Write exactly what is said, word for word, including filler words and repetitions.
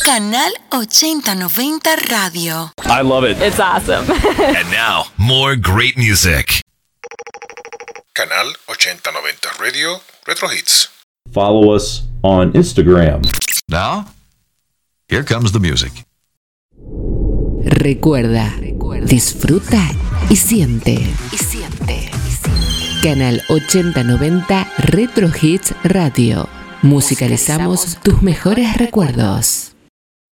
Canal ochenta noventa Radio. I love it. It's awesome. And now, more great music. Canal ochenta noventa Radio, Retro Hits. Follow us on Instagram. Now, here comes the music. Recuerda, disfruta y siente. Y siente. Canal ochenta noventa Retro Hits Radio. Musicalizamos tus mejores recuerdos.